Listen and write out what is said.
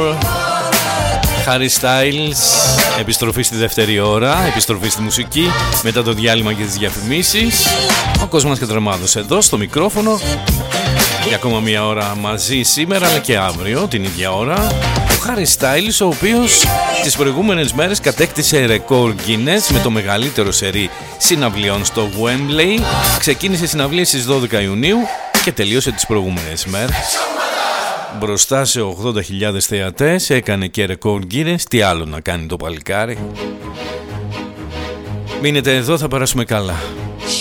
More, Harry Styles, επιστροφή στη δεύτερη ώρα, επιστροφή στη μουσική μετά το διάλειμμα και τις διαφημίσεις. Ο Κόσμος Κατρεμάδος εδώ στο μικρόφωνο για ακόμα μία ώρα μαζί σήμερα, αλλά και αύριο την ίδια ώρα. Ο Harry Styles, ο οποίος τις προηγούμενες μέρες κατέκτησε ρεκόρ Guinness με το μεγαλύτερο σερί συναυλιών στο Wembley. Ξεκίνησε συναυλίες στις 12 Ιουνίου και τελείωσε τις προηγούμενες μέρες μπροστά σε 80.000 θεατές. Έκανε και ρεκόρ Guinness. Τι άλλο να κάνει το παλικάρι. Μείνετε εδώ, θα περάσουμε καλά.